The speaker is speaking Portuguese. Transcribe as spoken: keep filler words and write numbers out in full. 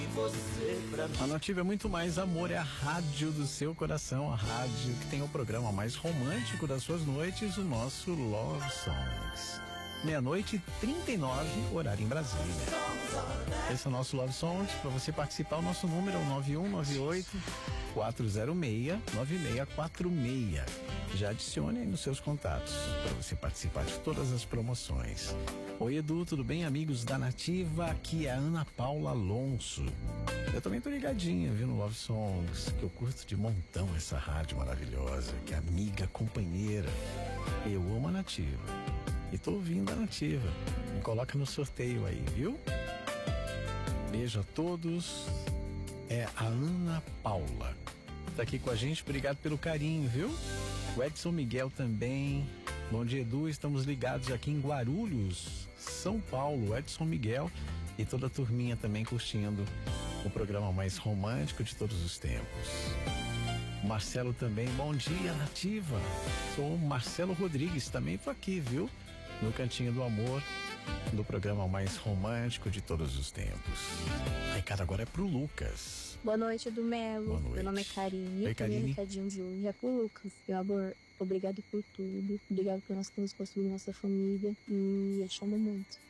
você pra mim. A Nativa é muito mais amor, é a rádio do seu coração, a rádio que tem o programa mais romântico das suas noites, o nosso Love Songs. Meia-noite e trinta e nove, horário em Brasília. Esse é o nosso Love Songs. Para você participar, o nosso número é o nove um nove oito, quatro zero seis, nove seis quatro seis. Já adicione aí nos seus contatos para você participar de todas as promoções. Oi, Edu, tudo bem, amigos da Nativa? Aqui é a Ana Paula Alonso. Eu também tô ligadinha, viu, no Love Songs, que eu curto de montão essa rádio maravilhosa, que é amiga, companheira. Eu amo a Nativa. E tô ouvindo a Nativa. Me coloca no sorteio aí, viu? Beijo a todos. É a Ana Paula. Tá aqui com a gente, obrigado pelo carinho, viu? O Edson Miguel também. Bom dia, Edu, estamos ligados aqui em Guarulhos, São Paulo. Edson Miguel e toda a turminha também curtindo o programa mais romântico de todos os tempos. Marcelo também, bom dia, Nativa. Sou Marcelo Rodrigues, também tô aqui, viu? No Cantinho do Amor, do programa mais romântico de todos os tempos. O recado agora é pro Lucas. Boa noite, Edu Melo. Boa noite. Meu nome é Karine. Oi, Karine. O meu recadinho de hoje é pro Lucas. Meu amor, obrigado por tudo. Obrigado por nós termos construído nossa família. E eu te amo muito.